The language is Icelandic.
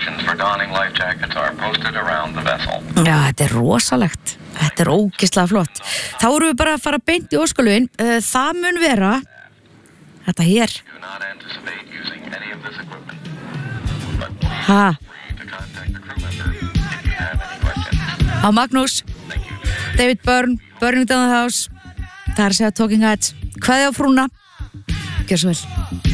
Instructions for donning life jackets are posted around the vessel. Já, þetta rosalegt. Þetta ógeðslega flott. Þá erum við bara að fara beint í óskalugin. Það mun vera þetta hér. Do not anticipate using any of this equipment. Ha. To contact the crew member if you have any questions. Á Magnús, David Byrne, Burning Down the House. Það að segja Talking Heads. Kveðja á frúna. Gjör svo vel.